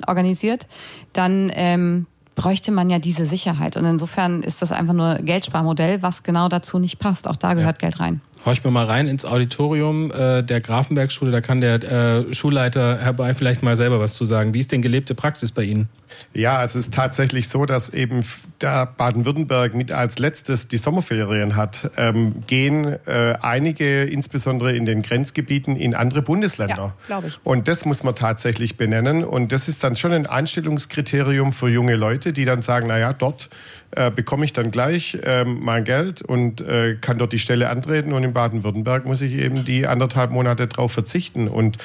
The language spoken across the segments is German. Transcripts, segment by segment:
organisiert, dann bräuchte man ja diese Sicherheit. Und insofern ist das einfach nur ein Geldsparmodell, was genau dazu nicht passt. Auch da gehört Geld rein. Horch mir mal rein ins Auditorium der Grafenberg-Schule. Da kann der Schulleiter Herr Bay vielleicht mal selber was zu sagen. Wie ist denn gelebte Praxis bei Ihnen? Ja, es ist tatsächlich so, dass eben da Baden-Württemberg mit als letztes die Sommerferien hat, gehen einige, insbesondere in den Grenzgebieten, in andere Bundesländer. Ja, glaube ich. Und das muss man tatsächlich benennen. Und das ist dann schon ein Einstellungskriterium für junge Leute, die dann sagen, naja, dort bekomme ich dann gleich mein Geld und kann dort die Stelle antreten. Und in Baden-Württemberg muss ich eben die 1,5 Monate drauf verzichten. Und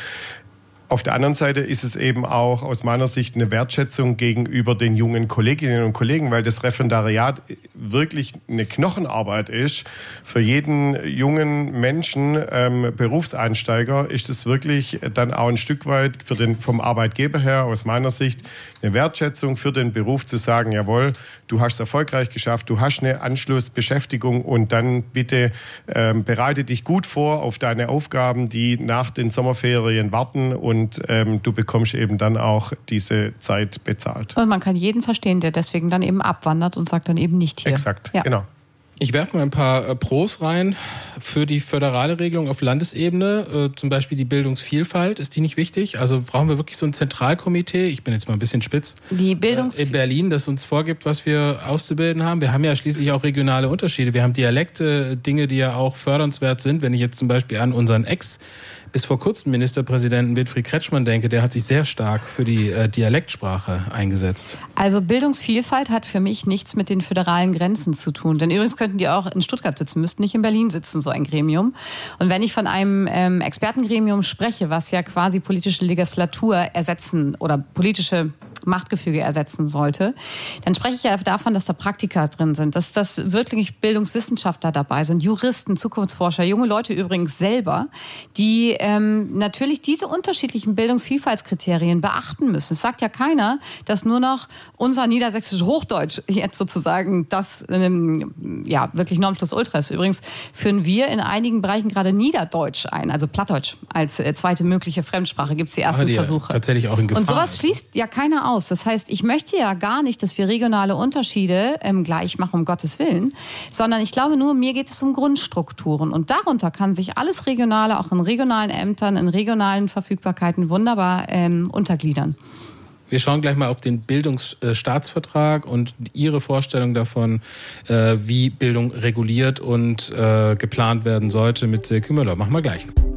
auf der anderen Seite ist es eben auch aus meiner Sicht eine Wertschätzung gegenüber den jungen Kolleginnen und Kollegen, weil das Referendariat wirklich eine Knochenarbeit ist. Für jeden jungen Menschen, Berufseinsteiger, ist es wirklich dann auch ein Stück weit vom Arbeitgeber her, aus meiner Sicht, eine Wertschätzung für den Beruf zu sagen, jawohl, du hast es erfolgreich geschafft, du hast eine Anschlussbeschäftigung und dann bitte bereite dich gut vor auf deine Aufgaben, die nach den Sommerferien warten und du bekommst eben dann auch diese Zeit bezahlt. Und man kann jeden verstehen, der deswegen dann eben abwandert und sagt dann eben nicht hier. Exakt, ja. Genau. Ich werfe mal ein paar Pros rein für die föderale Regelung auf Landesebene. Zum Beispiel die Bildungsvielfalt, ist die nicht wichtig? Also brauchen wir wirklich so ein Zentralkomitee, ich bin jetzt mal ein bisschen spitz, in Berlin, das uns vorgibt, was wir auszubilden haben. Wir haben ja schließlich auch regionale Unterschiede. Wir haben Dialekte, Dinge, die ja auch fördernswert sind. Wenn ich jetzt zum Beispiel an unseren bis vor kurzem Ministerpräsidenten Winfried Kretschmann denke, der hat sich sehr stark für die Dialektsprache eingesetzt. Also Bildungsvielfalt hat für mich nichts mit den föderalen Grenzen zu tun. Denn übrigens könnten die auch in Stuttgart sitzen, müssten nicht in Berlin sitzen, so ein Gremium. Und wenn ich von einem Expertengremium spreche, was ja quasi politische Legislatur ersetzen oder politische Machtgefüge ersetzen sollte, dann spreche ich ja davon, dass da Praktiker drin sind, dass das wirklich Bildungswissenschaftler dabei sind, Juristen, Zukunftsforscher, junge Leute übrigens selber, die natürlich diese unterschiedlichen Bildungsvielfaltskriterien beachten müssen. Es sagt ja keiner, dass nur noch unser niedersächsisches Hochdeutsch jetzt sozusagen das wirklich Nonplusultra ist. Übrigens führen wir in einigen Bereichen gerade Niederdeutsch ein, also Plattdeutsch als zweite mögliche Fremdsprache. Gibt es die ersten Versuche. Tatsächlich auch in Gefahr. Und sowas schließt ja keiner aus. Das heißt, ich möchte ja gar nicht, dass wir regionale Unterschiede gleich machen, um Gottes Willen, sondern ich glaube nur, mir geht es um Grundstrukturen. Und darunter kann sich alles Regionale, auch in regionalen Ämtern, in regionalen Verfügbarkeiten wunderbar untergliedern. Wir schauen gleich mal auf den Bildungsstaatsvertrag und Ihre Vorstellung davon, wie Bildung reguliert und geplant werden sollte mit Silke Müller. Machen wir gleich.